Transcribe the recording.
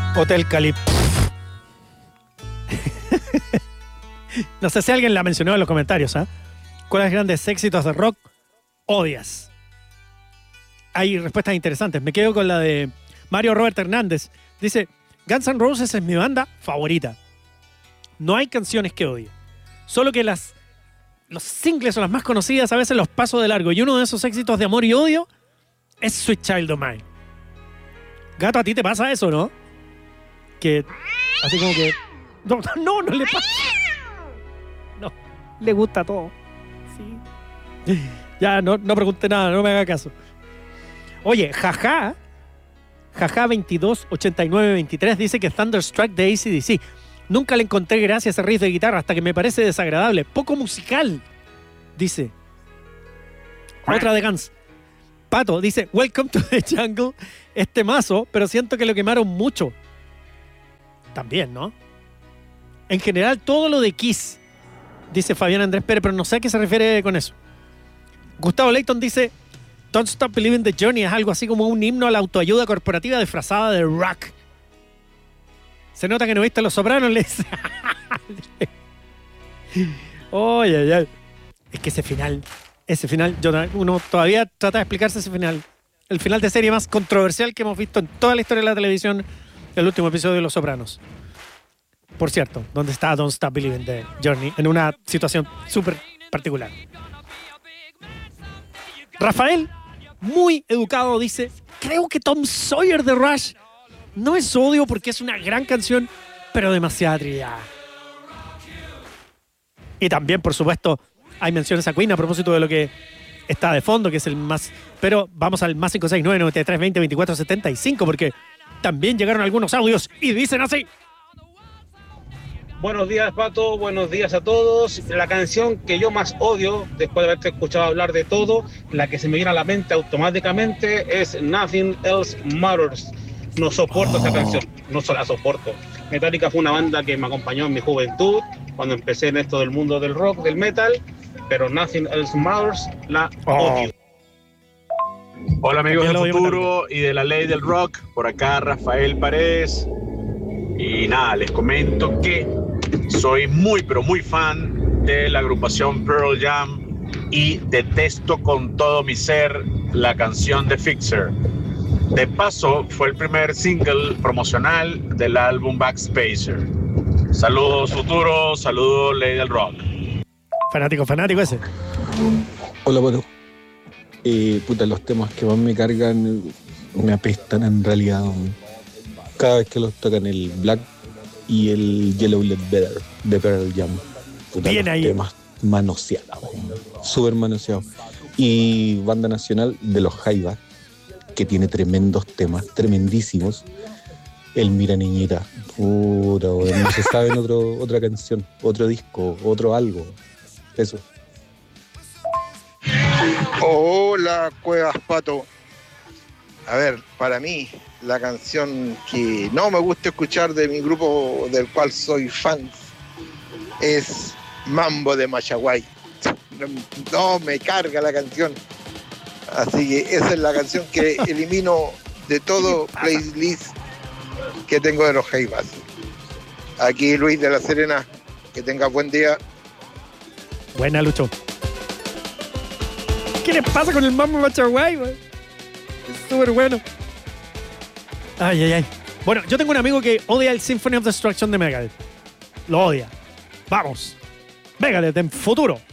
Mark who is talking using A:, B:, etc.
A: Hotel Calypso. No sé si alguien la mencionó en los comentarios, ¿ah? ¿Cuáles grandes éxitos de rock odias? Hay respuestas interesantes. Me quedo con la de Mario Robert Hernández. Dice, Guns N' Roses es mi banda favorita. No hay canciones que odie. Solo que los singles o las más conocidas a veces los paso de largo. Y uno de esos éxitos de amor y odio es Sweet Child of Mine. Gato, ¿a ti te pasa eso, no? Que así como que... No le pasa. No, le gusta todo. Sí. Ya, no pregunte nada, no me haga caso. Oye, Jaja 228923 dice que Thunderstruck de AC/DC. Nunca le encontré gracia a ese riff de guitarra hasta que me parece desagradable. Poco musical, dice. Otra de Guns. Pato dice, Welcome to the Jungle. Este mazo, pero siento que lo quemaron mucho. También, ¿no? En general, todo lo de Kiss, dice Fabián Andrés Pérez, pero no sé a qué se refiere con eso. Gustavo Leighton dice, Don't Stop Believing the Journey es algo así como un himno a la autoayuda corporativa disfrazada de rock. Se nota que no viste Los Sopranos, le dice. Oye. Es que ese final, uno todavía trata de explicarse ese final. El final de serie más controversial que hemos visto en toda la historia de la televisión, el último episodio de Los Sopranos. Por cierto, donde está Don't Stop Believing the Journey, en una situación súper particular. Rafael, muy educado, dice, creo que Tom Sawyer de Rush no es odio porque es una gran canción, pero demasiada trillada. Y también, por supuesto, hay menciones a Queen a propósito de lo que está de fondo, que es el más... Pero vamos al más 569-9320-2475, porque también llegaron algunos audios y dicen así.
B: Buenos días, Pato. Buenos días a todos. La canción que yo más odio, después de haberte escuchado hablar de todo, la que se me viene a la mente automáticamente es Nothing Else Matters. No soporto esa canción, no se la soporto. Metallica fue una banda que me acompañó en mi juventud, cuando empecé en esto del mundo del rock, del metal, pero Nothing Else Matters la odio.
C: Hola amigos del futuro y de la ley del rock, por acá Rafael Paredes. Y nada, les comento que soy muy pero muy fan de la agrupación Pearl Jam y detesto con todo mi ser la canción de Fixer. De paso, fue el primer single promocional del álbum Backspacer. Saludos futuro, saludos ley del rock.
A: Fanático ese.
D: Hola, Pato. Los temas que más me cargan me apestan en realidad. Cada vez que los tocan el Black y el Yellow Let Better de Pearl Jam.
A: Bien ahí.
D: Temas manoseados, súper manoseados. Y banda nacional de los Jaivas, que tiene tremendos temas, tremendísimos. El Mira Niñita. Puta, no se sabe en otra canción, otro disco, otro algo. Eso.
E: Hola, Cuevas Pato. A ver, para mí, la canción que no me gusta escuchar de mi grupo del cual soy fan es Mambo de Machaguay. No, me carga la canción. Así que esa es la canción que elimino de todo playlist que tengo de los Jaivas. Aquí Luis de la Serena, que tengas buen día.
A: Buena, Lucho. ¿Qué le pasa con el Mambo Machaguay, güey? Es súper bueno. Ay. Bueno, yo tengo un amigo que odia el Symphony of Destruction de Megadeth. Lo odia. Vamos. Megadeth en futuro.